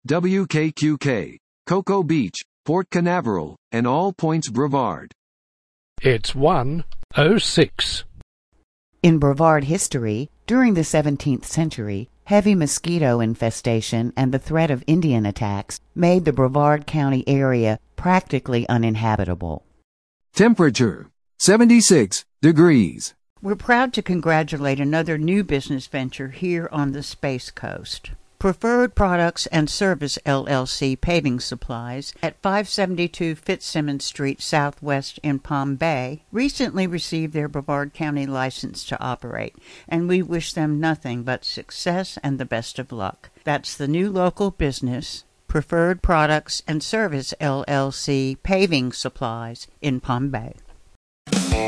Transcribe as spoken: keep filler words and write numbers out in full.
W K Q K, Cocoa Beach, Port Canaveral, and All Points Brevard. It's one oh six. In Brevard history, during the seventeenth century, heavy mosquito infestation and the threat of Indian attacks made the Brevard County area practically uninhabitable. Temperature, seventy-six degrees. We're proud to congratulate another new business venture here on the Space Coast. Preferred Products and Service L L C Paving Supplies at five seventy-two Fitzsimmons Street Southwest in Palm Bay recently received their Brevard County license to operate, and we wish them nothing but success and the best of luck. That's the new local business, Preferred Products and Service L L C Paving Supplies in Palm Bay.